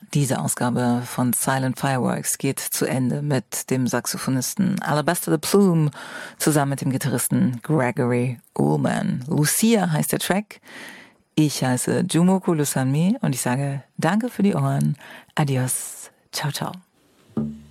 Diese Ausgabe von Silent Fireworks geht zu Ende mit dem Saxophonisten Alabaster the Plume zusammen mit dem Gitarristen Gregory Ullman. Lucia heißt der Track. Ich heiße Jumoko Lusanmi und ich sage danke für die Ohren. Adios. Ciao, ciao.